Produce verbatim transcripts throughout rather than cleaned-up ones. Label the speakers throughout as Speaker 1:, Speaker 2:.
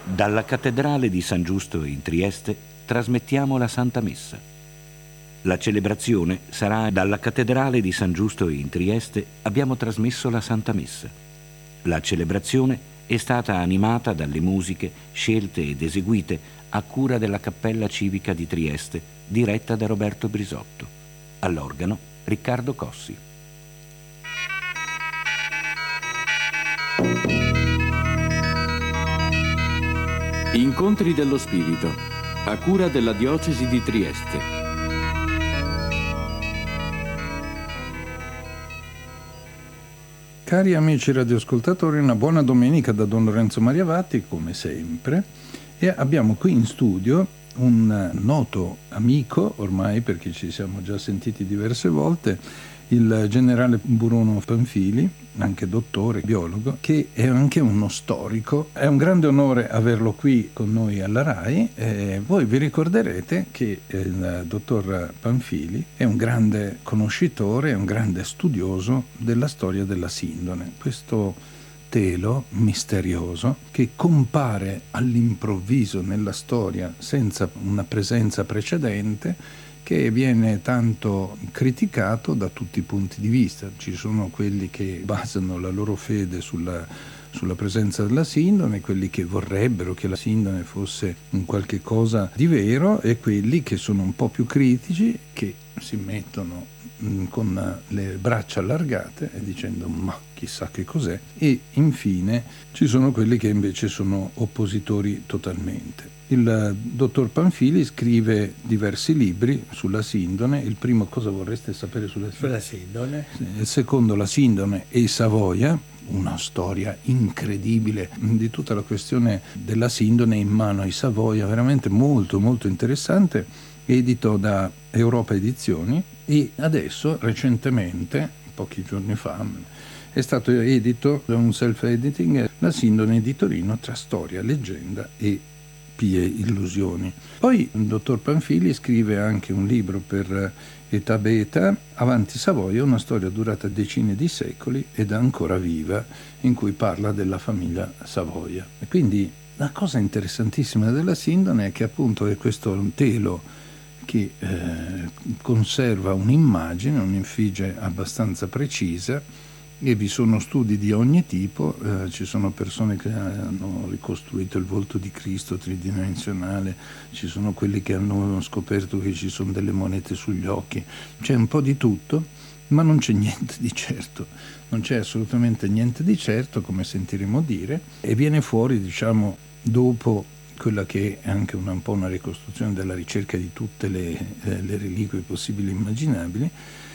Speaker 1: Dalla cattedrale di San Giusto in Trieste trasmettiamo la Santa Messa. La celebrazione sarà dalla cattedrale di San Giusto in Trieste abbiamo trasmesso la Santa Messa. La celebrazione è stata animata dalle musiche scelte ed eseguite a cura della Cappella Civica di Trieste, diretta da Roberto Brisotto. All'organo Riccardo Cossi.
Speaker 2: Incontri dello Spirito, a cura della Diocesi di Trieste.
Speaker 3: Cari amici radioascoltatori, una buona domenica da Don Lorenzo Mariavatti, come sempre, e abbiamo qui in studio un noto amico, ormai perché ci siamo già sentiti diverse volte, il generale Bruno Panfili, anche dottore, biologo, che è anche uno storico. È un grande onore averlo qui con noi alla RAI. E voi vi ricorderete che il dottor Panfili è un grande conoscitore, è un grande studioso della storia della Sindone. Questo telo misterioso che compare all'improvviso nella storia senza una presenza precedente, che viene tanto criticato da tutti i punti di vista. Ci sono quelli che basano la loro fede sulla, sulla presenza della Sindone, quelli che vorrebbero che la Sindone fosse un qualche cosa di vero, e quelli che sono un po' più critici, che si mettono mh, con le braccia allargate e dicendo ma chissà che cos'è, e infine ci sono quelli che invece sono oppositori totalmente. Il dottor Panfili scrive diversi libri sulla Sindone. Il primo, cosa vorreste sapere sulla Sindone?
Speaker 4: Sulla Sindone.
Speaker 3: Il secondo, la Sindone e Savoia, una storia incredibile di tutta la questione della Sindone in mano ai Savoia, veramente molto molto interessante, edito da Europa Edizioni, e adesso recentemente, pochi giorni fa, è stato edito da un self-editing, La Sindone di Torino tra storia, leggenda e pie illusioni. Poi il dottor Panfili scrive anche un libro per Età Beta, Avanti Savoia, una storia durata decine di secoli ed ancora viva, in cui parla della famiglia Savoia. E quindi la cosa interessantissima della Sindone è che appunto è questo telo che eh, conserva un'immagine, un'effigie abbastanza precisa, e vi sono studi di ogni tipo. Eh, ci sono persone che hanno ricostruito il volto di Cristo tridimensionale, ci sono quelli che hanno scoperto che ci sono delle monete sugli occhi, c'è un po' di tutto, ma non c'è niente di certo, non c'è assolutamente niente di certo, come sentiremo dire, e viene fuori, diciamo, dopo quella che è anche una, un po' una ricostruzione della ricerca di tutte le, eh, le reliquie possibili e immaginabili,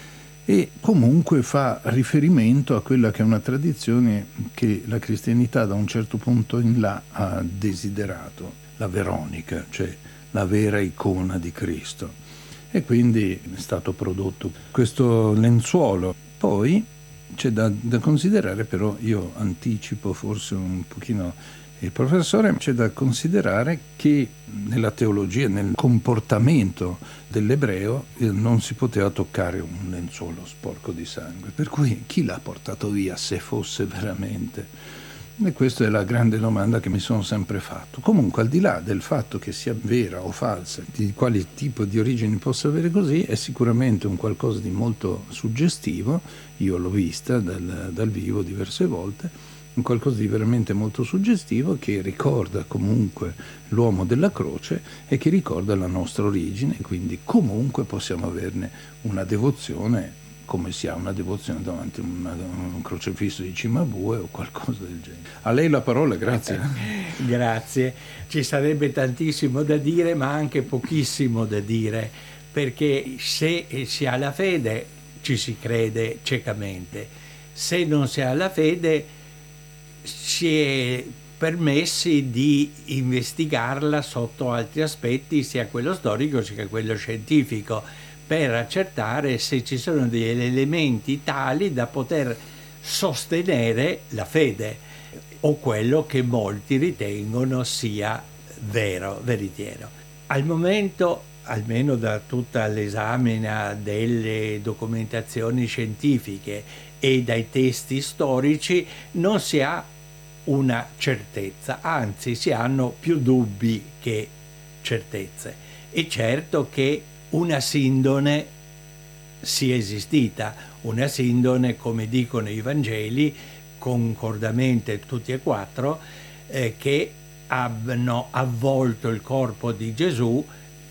Speaker 3: e comunque fa riferimento a quella che è una tradizione che la cristianità da un certo punto in là ha desiderato, la Veronica, cioè la vera icona di Cristo, e quindi è stato prodotto questo lenzuolo. Poi c'è da, da considerare, però io anticipo forse un pochino il professore, c'è da considerare che nella teologia, nel comportamento dell'ebreo, eh, non si poteva toccare un lenzuolo sporco di sangue, per cui chi l'ha portato via, se fosse veramente? E questa è la grande domanda che mi sono sempre fatto. Comunque, al di là del fatto che sia vera o falsa, di quale tipo di origini possa avere così, è sicuramente un qualcosa di molto suggestivo. Io l'ho vista dal, dal vivo diverse volte, un qualcosa di veramente molto suggestivo, che ricorda comunque l'uomo della croce e che ricorda la nostra origine, quindi comunque possiamo averne una devozione, come si ha una devozione davanti a una, un crocefisso di Cimabue o qualcosa del genere. A lei la parola, grazie.
Speaker 4: Grazie. Ci sarebbe tantissimo da dire, ma anche pochissimo da dire, perché se si ha la fede ci si crede ciecamente, se non si ha la fede si è permessi di investigarla sotto altri aspetti, sia quello storico sia quello scientifico, per accertare se ci sono degli elementi tali da poter sostenere la fede o quello che molti ritengono sia vero, veritiero. Al momento, almeno da tutta l'esamina delle documentazioni scientifiche e dai testi storici, non si ha una certezza, anzi si hanno più dubbi che certezze. È certo che una sindone sia esistita, una sindone, come dicono i Vangeli, concordamente tutti e quattro, eh, che hanno avvolto il corpo di Gesù,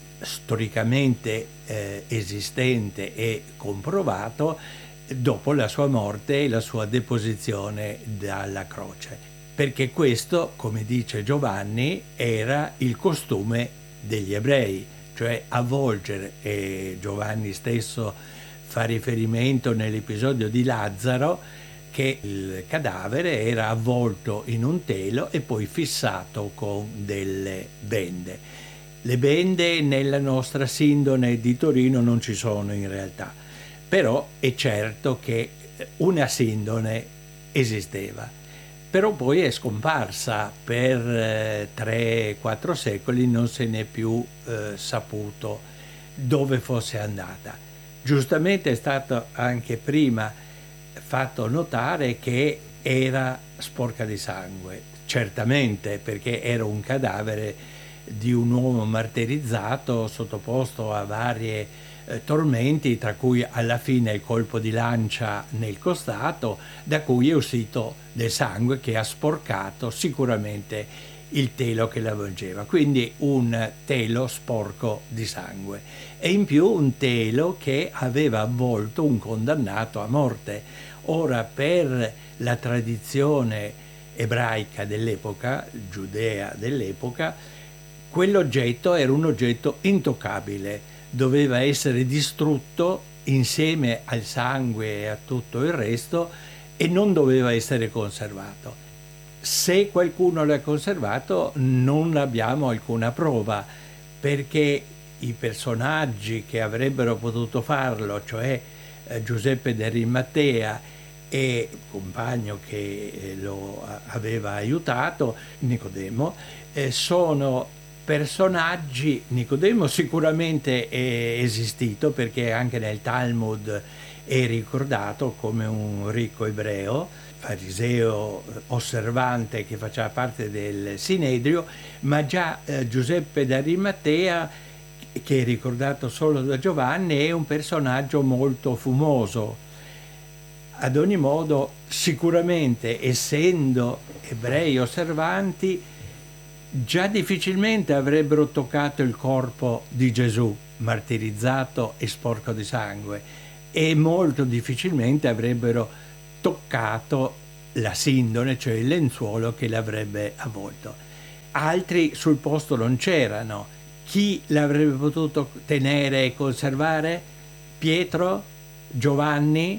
Speaker 4: storicamente eh, esistente e comprovato, dopo la sua morte e la sua deposizione dalla croce. Perché questo, come dice Giovanni, era il costume degli ebrei, cioè avvolgere, e Giovanni stesso fa riferimento nell'episodio di Lazzaro, che il cadavere era avvolto in un telo e poi fissato con delle bende. Le bende nella nostra sindone di Torino non ci sono in realtà, però è certo che una sindone esisteva. Però poi è scomparsa per eh, tre quattro secoli, non se n'è più eh, saputo dove fosse andata. Giustamente è stato anche prima fatto notare che era sporca di sangue, certamente, perché era un cadavere di un uomo martirizzato, sottoposto a varie eh, tormenti, tra cui alla fine il colpo di lancia nel costato, da cui è uscito del sangue che ha sporcato sicuramente il telo che l'avvolgeva, quindi un telo sporco di sangue, e in più un telo che aveva avvolto un condannato a morte. Ora, per la tradizione ebraica dell'epoca, giudea dell'epoca, quell'oggetto era un oggetto intoccabile, doveva essere distrutto insieme al sangue e a tutto il resto e non doveva essere conservato. Se qualcuno l'ha conservato non abbiamo alcuna prova, perché i personaggi che avrebbero potuto farlo, cioè eh, Giuseppe d'Arimatea e il compagno che eh, lo aveva aiutato, Nicodemo, eh, sono personaggi. Nicodemo sicuramente è esistito, perché anche nel Talmud è ricordato come un ricco ebreo, fariseo osservante che faceva parte del Sinedrio, ma già eh, Giuseppe d'Arimatea, che è ricordato solo da Giovanni, è un personaggio molto fumoso. Ad ogni modo, sicuramente, essendo ebrei osservanti, già difficilmente avrebbero toccato il corpo di Gesù, martirizzato e sporco di sangue, e molto difficilmente avrebbero toccato la sindone, cioè il lenzuolo che l'avrebbe avvolto. Altri sul posto non c'erano. Chi l'avrebbe potuto tenere e conservare? Pietro? Giovanni?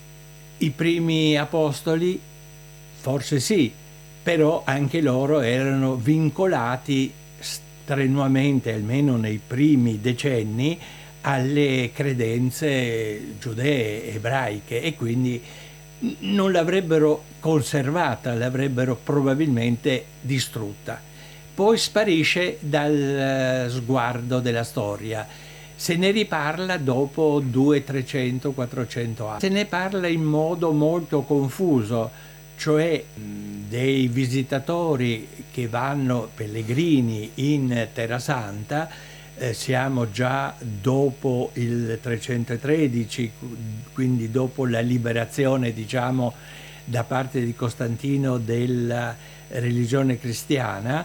Speaker 4: I primi apostoli? Forse sì, però anche loro erano vincolati strenuamente, almeno nei primi decenni, alle credenze giudee, ebraiche, e quindi non l'avrebbero conservata, l'avrebbero probabilmente distrutta. Poi sparisce dal sguardo della storia. Se ne riparla dopo duecento, trecento, quattrocento anni. Se ne parla in modo molto confuso, cioè dei visitatori che vanno, pellegrini, in Terra Santa. Eh, siamo già dopo il trecentotredici, quindi dopo la liberazione, diciamo, da parte di Costantino della religione cristiana,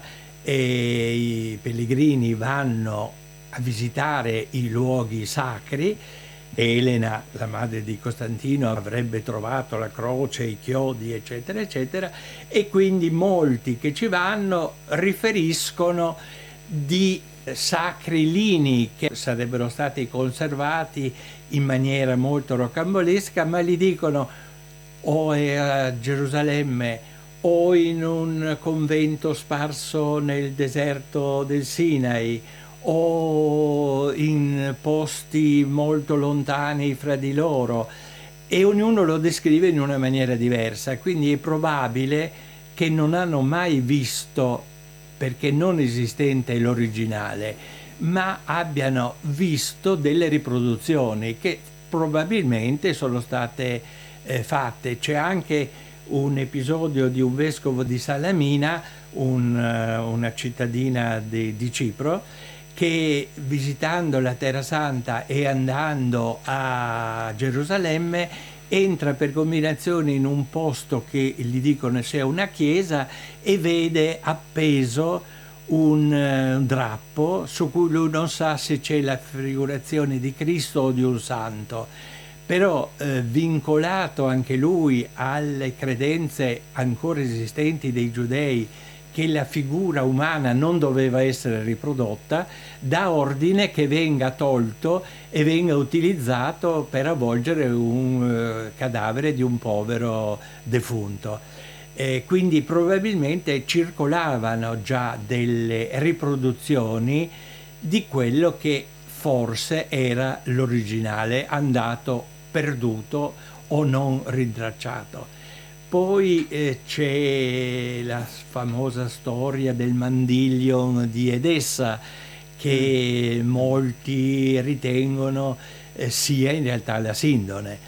Speaker 4: e i pellegrini vanno a visitare i luoghi sacri. Elena, la madre di Costantino, avrebbe trovato la croce, i chiodi, eccetera, eccetera, e quindi molti che ci vanno riferiscono di sacri lini che sarebbero stati conservati in maniera molto rocambolesca, ma li dicono o a Gerusalemme o in un convento sparso nel deserto del Sinai o in posti molto lontani fra di loro, e ognuno lo descrive in una maniera diversa. Quindi è probabile che non hanno mai visto, perché non esistente l'originale, ma abbiano visto delle riproduzioni che probabilmente sono state eh, fatte. C'è anche un episodio di un vescovo di Salamina, un, una cittadina di, di Cipro, che visitando la Terra Santa e andando a Gerusalemme entra per combinazione in un posto che gli dicono sia una chiesa e vede appeso un, un drappo su cui lui non sa se c'è la figurazione di Cristo o di un santo. Però eh, vincolato anche lui alle credenze ancora esistenti dei giudei che la figura umana non doveva essere riprodotta, dà ordine che venga tolto e venga utilizzato per avvolgere un uh, cadavere di un povero defunto. Eh, quindi probabilmente circolavano già delle riproduzioni di quello che forse era l'originale andato perduto o non rintracciato. Poi eh, c'è la famosa storia del Mandylion di Edessa, che mm. molti ritengono eh, sia in realtà la Sindone,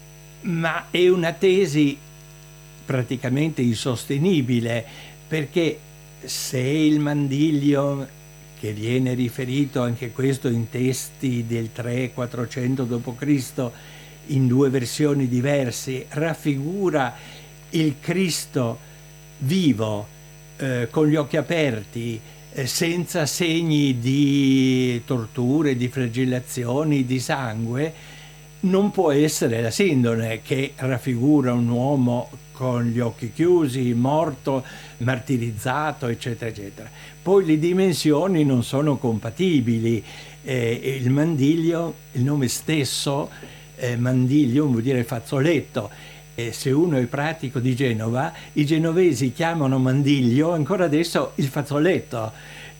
Speaker 4: ma è una tesi praticamente insostenibile, perché se il Mandylion, che viene riferito anche questo in testi del tre quattrocento dopo Cristo in due versioni diverse, raffigura il Cristo vivo, eh, con gli occhi aperti, eh, senza segni di torture, di flagellazioni, di sangue, non può essere la Sindone, che raffigura un uomo con gli occhi chiusi, morto, martirizzato, eccetera, eccetera. Poi le dimensioni non sono compatibili. Eh, il Mandylion, il nome stesso, eh, Mandylion vuol dire fazzoletto. E se uno è pratico di Genova, i genovesi chiamano Mandiglio ancora adesso il fazzoletto,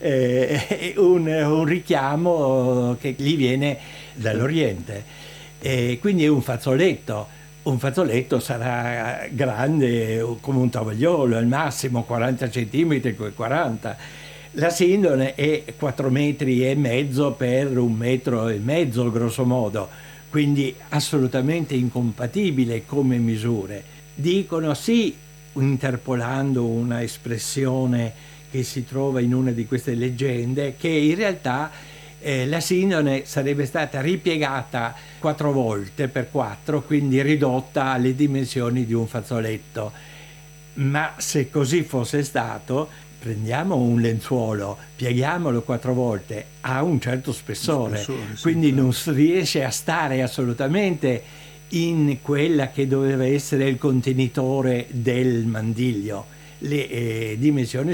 Speaker 4: eh, un, un richiamo che gli viene dall'Oriente. E quindi è un fazzoletto. Un fazzoletto sarà grande come un tovagliolo, al massimo quaranta centimetri, quaranta. La Sindone è quattro metri e mezzo per un metro e mezzo, grosso modo, quindi assolutamente incompatibile come misure. Dicono sì, interpolando una espressione che si trova in una di queste leggende, che in realtà eh, la Sindone sarebbe stata ripiegata quattro volte per quattro, quindi ridotta alle dimensioni di un fazzoletto. Ma se così fosse stato, prendiamo un lenzuolo, pieghiamolo quattro volte, ha un certo spessore, spessore sì, quindi certo. Non si riesce a stare assolutamente in quella che doveva essere il contenitore del mandiglio. Le eh, dimensioni